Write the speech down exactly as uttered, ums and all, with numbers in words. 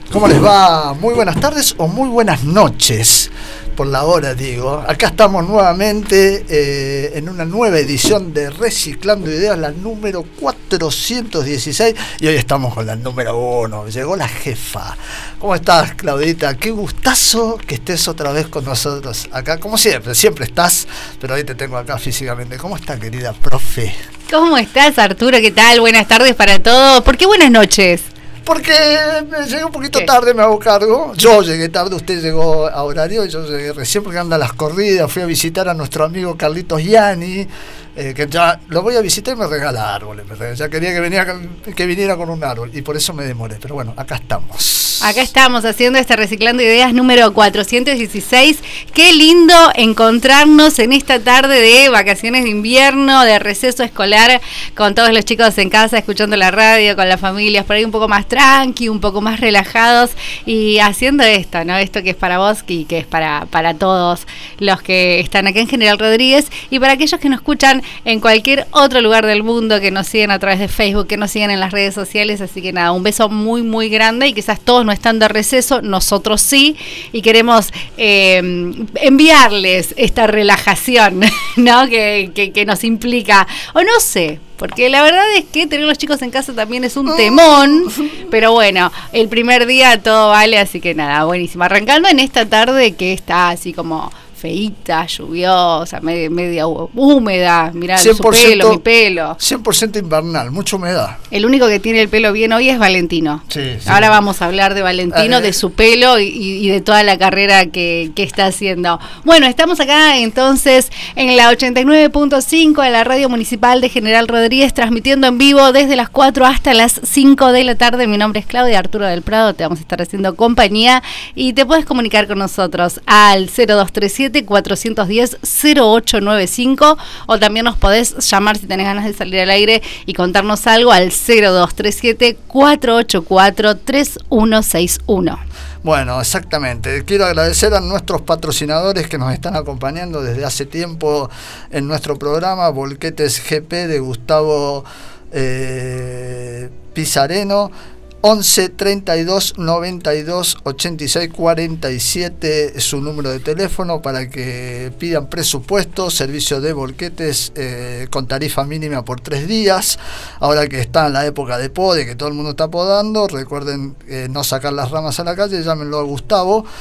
¿Cómo les va? Muy buenas tardes o muy buenas noches, por la hora digo. Acá estamos nuevamente eh, en una nueva edición de Reciclando Ideas, la número cuatrocientos dieciséis, y hoy estamos con la número uno. Llegó la jefa. ¿Cómo estás, Claudita? Qué gustazo que estés otra vez con nosotros acá, como siempre, siempre estás, pero hoy te tengo acá físicamente. ¿Cómo está, querida profe? ¿Cómo estás, Arturo? ¿Qué tal? Buenas tardes para todos. ¿Por qué buenas noches? Porque llegué un poquito tarde, me hago cargo. Yo llegué tarde, usted llegó a horario, y yo llegué recién porque andan las corridas. Fui a visitar a nuestro amigo Carlitos Gianni, eh, que ya lo voy a visitar y me regala árboles. Me ya quería que, venía, que viniera con un árbol y por eso me demoré. Pero bueno, acá estamos. Acá estamos haciendo este Reciclando Ideas número cuatrocientos dieciséis. Qué lindo encontrarnos en esta tarde de vacaciones de invierno, de receso escolar, con todos los chicos en casa, escuchando la radio, con las familias, por ahí un poco más tranqui, un poco más relajados y haciendo esto, ¿no? Esto que es para vos y que es para, para todos los que están acá en General Rodríguez y para aquellos que nos escuchan en cualquier otro lugar del mundo, que nos siguen a través de Facebook, que nos siguen en las redes sociales. Así que nada, un beso muy, muy grande y quizás todos no están de receso, nosotros sí, y queremos eh, enviarles esta relajación, ¿no? Que, que, que nos implica, o no sé, porque la verdad es que tener los chicos en casa también es un temón, pero bueno, el primer día todo vale, así que nada, buenísimo. Arrancando en esta tarde que está así como feíta, lluviosa, media, media húmeda, mirá su pelo, mi pelo. cien por ciento invernal, mucha humedad. El único que tiene el pelo bien hoy es Valentino. Sí, sí. Ahora vamos a hablar de Valentino, eh, de su pelo y, y de toda la carrera que, que está haciendo. Bueno, estamos acá entonces en la ochenta y nueve punto cinco de la Radio Municipal de General Rodríguez, transmitiendo en vivo desde las cuatro hasta las cinco de la tarde. Mi nombre es Claudia Arturo del Prado, te vamos a estar haciendo compañía y te puedes comunicar con nosotros al cero dos tres siete cuatro uno cero cero ocho nueve cinco o también nos podés llamar si tenés ganas de salir al aire y contarnos algo al cero dos tres siete cuatro ocho cuatro tres uno seis uno. Bueno, exactamente. Quiero agradecer a nuestros patrocinadores que nos están acompañando desde hace tiempo en nuestro programa, Volquetes G P de Gustavo eh, Pizareno, once treinta y dos noventa y dos ochenta y seis cuarenta y siete es su número de teléfono para que pidan presupuesto, servicio de volquetes eh, con tarifa mínima por tres días. Ahora que está en la época de pode, que todo el mundo está podando, recuerden eh, no sacar las ramas a la calle, llámenlo a Gustavo.